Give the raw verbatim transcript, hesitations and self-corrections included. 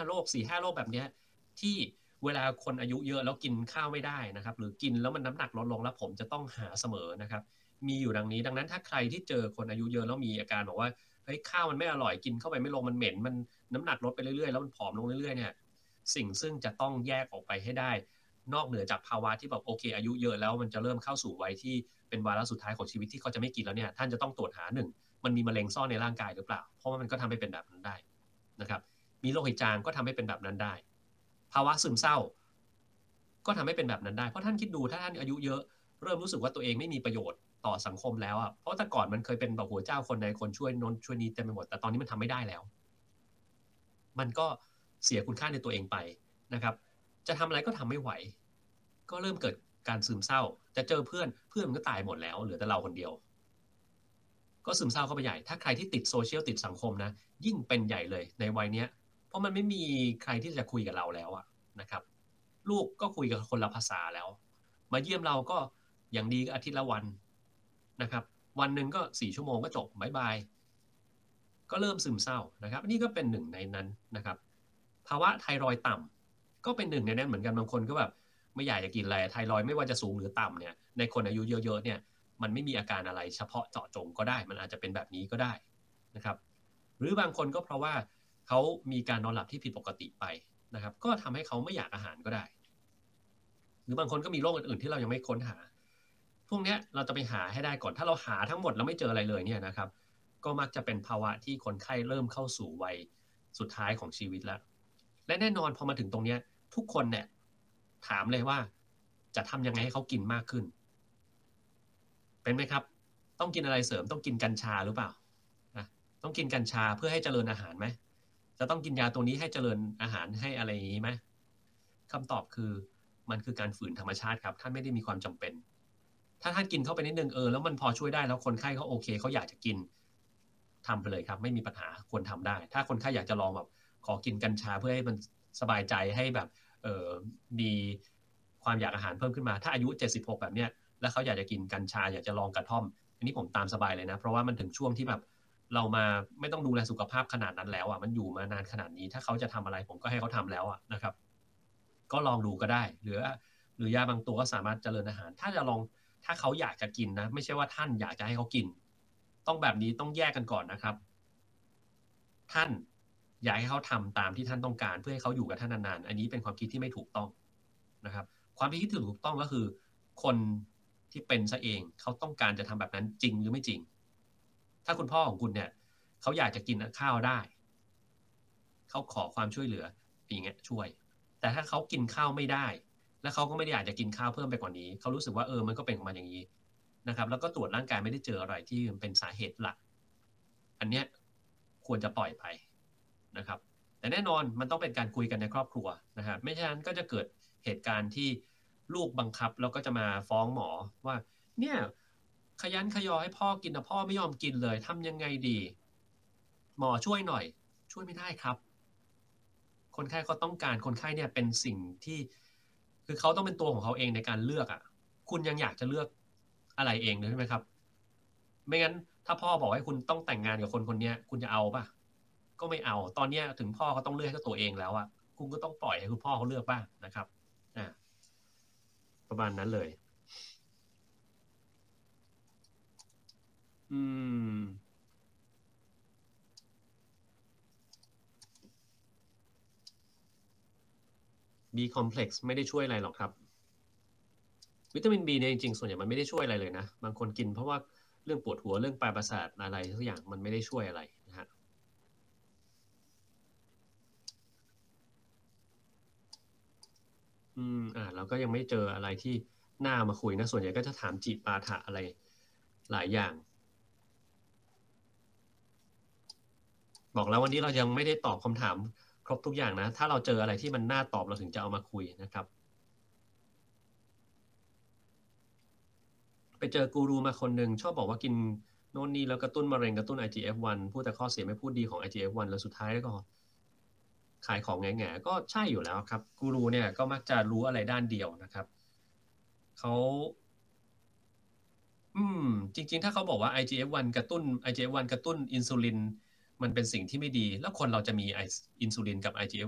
โรค สี่ห้า โรคแบบเนี้ยที่เวลาคนอายุเยอะแล้วกินข้าวไม่ได้นะครับหรือกินแล้วมันน้ำหนักลดลงแล้วผมจะต้องหาเสมอนะครับมีอยู่ดังนี้ดังนั้นถ้าใครที่เจอคนอายุเยอะแล้วมีอาการบอกว่าเฮ้ยข้าวมันไม่อร่อยกินเข้าไปไม่ลงมันเหม็นมันน้ำหนักลดไปเรื่อยๆแล้วมันผอมลงเรื่อยๆเนี่ยสิ่งซึ่งจะต้องแยกออกไปให้ได้นอกเหนือจากภาวะที่แบบโอเคอายุเยอะแล้วมันจะเริ่มเข้าสู่วัยที่เป็นวาระสุดท้ายของชีวิตที่เขาจะไม่กินแล้วเนี่ยท่านจะต้องตรวจหาหนึ่งมันมีมะเร็งซ่อนในร่างกายหรือเปล่าเพราะว่ามันก็ทำให้เป็นแบบนั้นได้นะครับมีโรคหิดจางก็ทำให้เป็นแบบนั้นได้ภาวะซึมเศร้าก็ทำให้เป็นแบบนั้นได้เพราะท่านคิดดูถ้าท่านอายุเยอะเริ่มรู้สึกว่าตัวเองไม่มีประโยชน์ต่อสังคมแล้วอ่ะเพราะแต่ก่อนมันเคยเป็นแบบหัวเจ้าคนใดคนช่วยนนช่วยนี้เต็มไปหมดแต่ตอนนี้มันทำไม่ได้แล้วมันก็เสียคุณค่าในตัวเองไปนะครับจะทำอะไรก็ทำไม่ไหวก็เริ่มเกิดการซึมเศร้าจะเจอเพื่อนเพื่อนมันก็ตายหมดแล้วเหลือแต่เราคนเดียวก็ซึมเศร้าเข้าไปใหญ่ถ้าใครที่ติดโซเชียลติดสังคมนะยิ่งเป็นใหญ่เลยในวัยเนี้ยเพราะมันไม่มีใครที่จะคุยกับเราแล้วอะนะครับลูกก็คุยกับคนละภาษาแล้วมาเยี่ยมเราก็อย่างดีก็อาทิตย์ละวันนะครับวันหนึ่งก็สี่ชั่วโมงก็จบบายบายก็เริ่มซึมเศร้านะครับนี่ก็เป็นหนึ่งในนั้นนะครับภาวะไทรอยด์ต่ำก็เป็นหนึ่งในนั้นเหมือนกันบางคนก็แบบไม่อยากจะกินอะไรไทรอยด์ไม่ว่าจะสูงหรือต่ำเนี่ยในคนอายุเยอะๆเนี่ยมันไม่มีอาการอะไรเฉพาะเจาะจงก็ได้มันอาจจะเป็นแบบนี้ก็ได้นะครับหรือบางคนก็เพราะว่าเขามีการนอนหลับที่ผิดปกติไปนะครับก็ทำให้เขาไม่อยากอาหารก็ได้หรือบางคนก็มีโรคอื่นๆที่เรายังไม่ค้นหาพวกนี้เราจะไปหาให้ได้ก่อนถ้าเราหาทั้งหมดแล้วไม่เจออะไรเลยเนี่ยนะครับก็มักจะเป็นภาวะที่คนไข้เริ่มเข้าสู่วัยสุดท้ายของชีวิตแล้วและแน่นอนพอมาถึงตรงนี้ทุกคนเนี่ยถามเลยว่าจะทำยังไงให้เขากินมากขึ้นเป็นไหมครับต้องกินอะไรเสริมต้องกินกัญชาหรือเปล่านะต้องกินกัญชาเพื่อให้เจริญอาหารไหมจะต้องกินยาตัวนี้ให้เจริญอาหารให้อะไรอย่างนี้ไหมคำตอบคือมันคือการฝืนธรรมชาติครับท่านไม่ได้มีความจำเป็นถ้าท่านกินเข้าไปนิดนึงเออแล้วมันพอช่วยได้แล้วคนไข้เขาโอเคเขาอยากจะกินทำไปเลยครับไม่มีปัญหาควรทำได้ถ้าคนไข้อยากจะลองแบบขอกินกัญชาเพื่อให้มันสบายใจให้แบบเออมีความอยากอาหารเพิ่มขึ้นมาถ้าอายุเจ็ดสิบหกแบบเนี้ยแล้วเขาอยากจะกินกัญชาอยากจะลองกระท่อมอันนี้ผมตามสบายเลยนะเพราะว่ามันถึงช่วงที่แบบเรามาไม่ต้องดูแลสุขภาพขนาดนั้นแล้วอ่ะมันอยู่มานานขนาดนี้ถ้าเขาจะทำอะไรผมก็ให้เขาทำแล้วอ่ะนะครับก็ลองดูก็ได้หรือหรือยาบางตัวก็สามารถเจริญอาหารถ้าจะลองถ้าเขาอยากจะกินนะไม่ใช่ว่าท่านอยากจะให้เขากินต้องแบบนี้ต้องแยกกันก่อนนะครับท่านอยากให้เขาทำตามที่ท่านต้องการเพื่อให้เขาอยู่กับท่านนานๆอันนี้เป็นความคิดที่ไม่ถูกต้องนะครับความคิดที่ถูกต้องก็คือคนที่เป็นซะเองเขาต้องการจะทำแบบนั้นจริงหรือไม่จริงถ้าคุณพ่อของคุณเนี่ยเขาอยากจะกินข้าวได้เขาขอความช่วยเหลืออย่างเงี้ยช่วยแต่ถ้าเขากินข้าวไม่ได้แล้วเขาก็ไม่ได้อยากจะกินข้าวเพิ่มไปกว่านี้เขารู้สึกว่าเออมันก็เป็นของมันอย่างนี้นะครับแล้วก็ตรวจร่างกายไม่ได้เจออะไรที่เป็นสาเหตุหลักอันเนี้ยควรจะปล่อยไปนะครับแต่แน่นอนมันต้องเป็นการคุยกันในครอบครัวนะครับไม่ฉะนั้นก็จะเกิดเหตุการณ์ที่ลูกบังคับแล้วก็จะมาฟ้องหมอว่าเนี่ยขยันขยอให้พ่อกินแต่พ่อไม่ยอมกินเลยทำยังไงดีหมอช่วยหน่อยช่วยไม่ได้ครับ คนไข้เขาต้องการคนไข้เนี่ยเป็นสิ่งที่คือเขาต้องเป็นตัวของเขาเองในการเลือกอ่ะคุณยังอยากจะเลือกอะไรเองเลยใช่ไหมครับไม่งั้นถ้าพ่อบอกให้คุณต้องแต่งงานกับคนคนนี้คุณจะเอาป่ะก็ไม่เอาตอนนี้ถึงพ่อเขาต้องเลือกให้ตัวเองแล้วอ่ะคุณก็ต้องปล่อยให้คุณพ่อเขาเลือกบ้างนะครับอ่าประมาณนั้นเลยอืม B complex ไม่ได้ช่วยอะไรหรอกครับวิตามิน B เนี่ยจริงๆส่วนใหญ่มันไม่ได้ช่วยอะไรเลยนะบางคนกินเพราะว่าเรื่องปวดหัวเรื่องปลายประสาทอะไรทุกอย่างมันไม่ได้ช่วยอะไรนะฮะ อืมอ่าเราก็ยังไม่เจออะไรที่น่ามาคุยนะส่วนใหญ่ก็จะถามจิปาถะอะไรหลายอย่างบอกแล้ววันนี้เรายังไม่ได้ตอบคำถามครบทุกอย่างนะถ้าเราเจออะไรที่มันน่าตอบเราถึงจะเอามาคุยนะครับไปเจอกูรูมาคนหนึ่งชอบบอกว่ากินโน่นนี่แล้วกระตุ้นมะเร็งกระตุ้น ไอ จี เอฟ วัน พูดแต่ข้อเสียไม่พูดดีของ ไอ จี เอฟ วัน แล้วสุดท้ายก็ขายของแง่ๆก็ใช่อยู่แล้วครับกูรูเนี่ยก็มักจะรู้อะไรด้านเดียวนะครับเขา อืมจริงๆถ้าเขาบอกว่า ไอ จี เอฟ วัน กระตุ้น ไอ จี เอฟ วัน กระตุ้นอินซูลินมันเป็นสิ่งที่ไม่ดีแล้วคนเราจะมีไออินซูลินกับ ไอ จี เอฟ